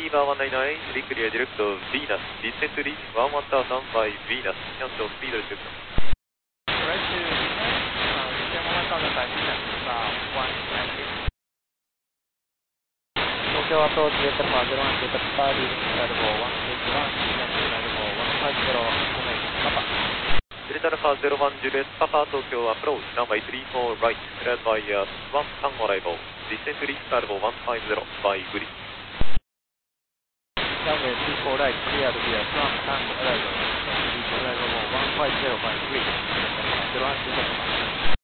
Beaver 199, be clear direct to Venus, descent to reach 11,000 by Venus, cancel speed restriction. Right to Venus, descend 11,000 by Venus, 190. Tokyo approach Delta Alpha 01 Delta Papa, leading Salvo 181, Salvo 150, information Papa. Delta Alpha 01 Juliet Papa, Tokyo approach, runway 34 right, cleared by 1 Tango arrival, descent to reach Salvo 150 by Grid. Runway 34 right, cleared via 1 Tango arrival, descent to reach Salvo 150 by Grid, Delta Alpha 01 Delta Papa.